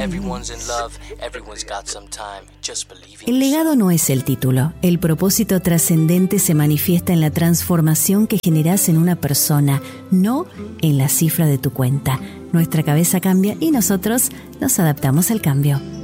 El legado no es el título. El propósito trascendente se manifiesta en la transformación que generas en una persona, no en la cifra de tu cuenta. Nuestra cabeza cambia y nosotros nos adaptamos al cambio.